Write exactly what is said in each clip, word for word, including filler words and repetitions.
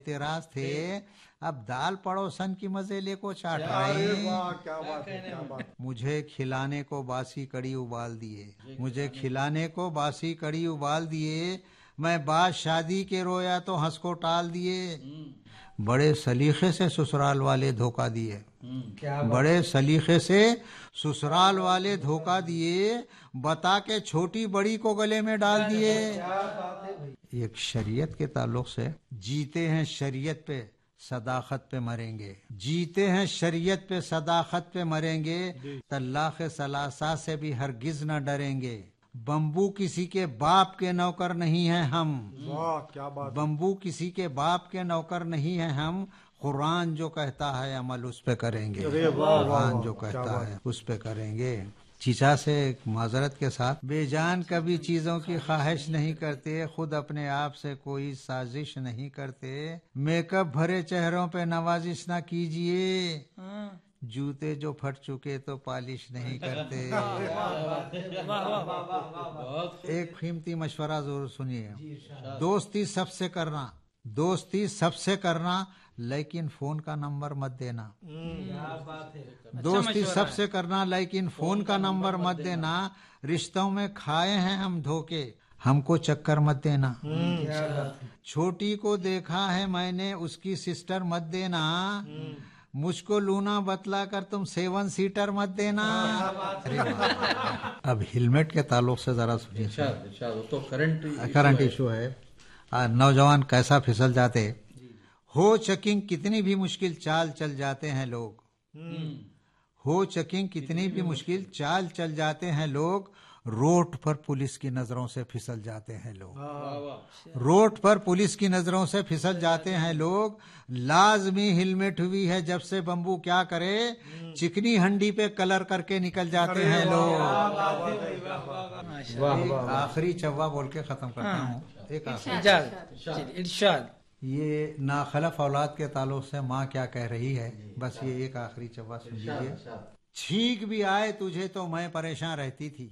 اعتراض تھے، اب دال پڑوسن کی مزیلے کو چاٹ رہے ہیں۔ مجھے کھلانے کو باسی کڑی ابال دیے، مجھے کھلانے کو باسی کڑی ابال دیے، میں بعد شادی کے رویا تو ہنس کو ٹال دیے۔ بڑے سلیقے سے سسرال والے دھوکہ دیے، بڑے سلیقے سے سسرال والے دھوکہ دیے، بتا کے چھوٹی بڑی کو گلے میں ڈال دیے۔ ایک شریعت کے تعلق سے، جیتے ہیں شریعت پہ صداقت پہ مریں گے، جیتے ہیں شریعت پہ صداقت پہ مریں گے، طلاق ثلاثہ سے بھی ہرگز نہ ڈریں گے۔ بمبو کسی کے باپ کے نوکر نہیں ہیں ہم، بمبو کسی کے باپ کے نوکر نہیں ہیں ہم، قرآن جو کہتا ہے عمل اس پہ کریں گے، قرآن جو کہتا ہے اس پہ کریں گے۔ چیچا سے معذرت کے ساتھ، بے جان کبھی چیزوں کی خواہش نہیں کرتے، خود اپنے آپ سے کوئی سازش نہیں کرتے، میک اپ بھرے چہروں پہ نوازش نہ کیجئے، جوتے جو پھٹ چکے تو پالش نہیں کرتے۔ ایک قیمتی مشورہ ضرور سنیے، دوستی سب سے کرنا، دوستی سب سے کرنا، لیکن فون کا نمبر مت دینا۔ دوستی سب سے کرنا لیکن فون کا نمبر مت دینا، رشتوں میں کھائے ہیں ہم دھوکے، ہم کو چکر مت دینا۔ چھوٹی کو دیکھا ہے میں نے اس کی سسٹر مت دینا، مجھ کو لونا بتلا کر تم سیون سیٹر مت دینا۔ اب ہیلمٹ کے تعلق سے ذرا سنیے، کرنٹ ایشو ہے، نوجوان کیسا پھسل جاتے، ہو چیکنگ کتنی بھی مشکل چال چل جاتے ہیں لوگ، ہو چیکنگ کتنی بھی مشکل چال چل جاتے ہیں لوگ، روڈ پر پولیس کی نظروں سے پھسل جاتے ہیں لوگ، روڈ پر پولیس کی نظروں سے پھسل جاتے ہیں لوگ، لازمی ہیلمٹ ہوئی ہے جب سے بمبو کیا کرے، چکنی ہنڈی پہ کلر کر کے نکل جاتے ہیں لوگ۔ آخری چوا بول کے ختم کرتا ہوں، ایک ارشاد، یہ ناخلف اولاد کے تعلق سے ماں کیا کہہ رہی ہے، بس یہ ایک آخری چوا سن لیجیے۔ چھینک بھی آئے تجھے تو میں پریشان رہتی تھی،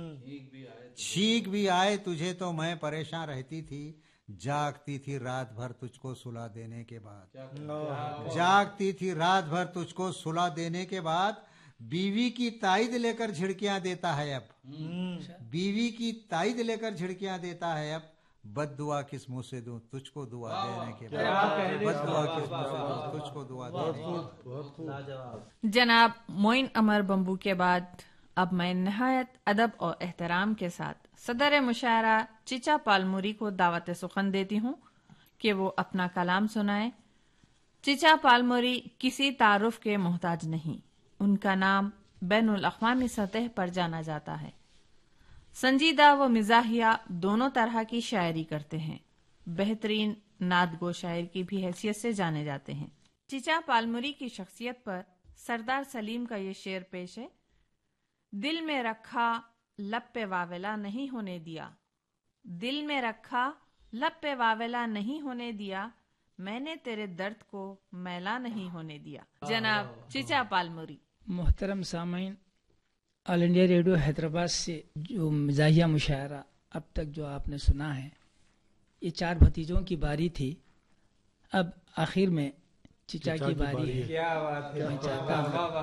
چھینک بھی آئے تجھے تو میں پریشان رہتی تھی، جاگتی تھی رات بھر تجھ کو سلا دینے کے بعد، جاگتی تھی رات بھر تجھ کو سلا دینے کے بعد، بیوی کی تائید لے کر جھڑکیاں دیتا ہے اب، بیوی کی تائید لے کر جھڑکیاں دیتا ہے اب، بد دعا کس منہ سے دوں تجھ کو دعا دینے کے بعد، بد دعا کس منہ سے دوں تجھ کو دعا دینے کے بعد۔ جناب معین عمر بمبو کے بعد اب میں نہایت ادب اور احترام کے ساتھ صدر مشاعرہ چچا پالموری کو دعوت سخن دیتی ہوں کہ وہ اپنا کلام سنائے۔ چچا پالموری کسی تعارف کے محتاج نہیں، ان کا نام بین الاقوامی سطح پر جانا جاتا ہے، سنجیدہ و مزاحیہ دونوں طرح کی شاعری کرتے ہیں، بہترین نعت گو شاعر کی بھی حیثیت سے جانے جاتے ہیں۔ چچا پالموری کی شخصیت پر سردار سلیم کا یہ شعر پیش ہے: دل میں رکھا لب پہ واویلا نہیں ہونے دیا، دل میں رکھا لب پہ واویلا نہیں ہونے دیا، میں نے تیرے درد کو میلا نہیں ہونے دیا۔ جناب چچا پالموری۔ محترم سامعین، آل انڈیا ریڈیو حیدرآباد سے جو مزاحیہ مشاعرہ اب تک جو آپ نے سنا ہے، یہ چار بھتیجوں کی باری تھی، اب آخر میں چچا کی باری ہے۔ میں چاہتا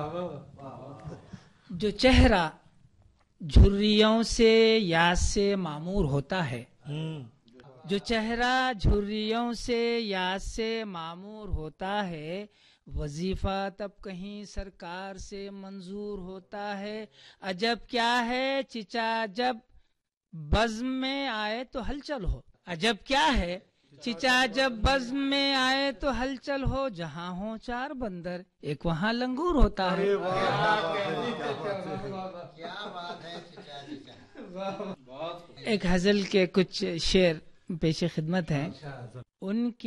ہوں جو چہرہ جھریوں سے یاد سے معمور ہوتا ہے، جو چہرہ جھریوں سے یاد سے معمور ہوتا ہے، وظیفہ تب کہیں سرکار سے منظور ہوتا ہے۔ عجب کیا ہے چچا جب بزم میں آئے تو ہلچل ہو، عجب کیا ہے چچا جب بزم میں آئے تو ہلچل ہو، جہاں ہو چار بندر ایک وہاں لنگور ہوتا ہے۔ ایک غزل کے کچھ شعر پیش خدمت ہیں، ان کے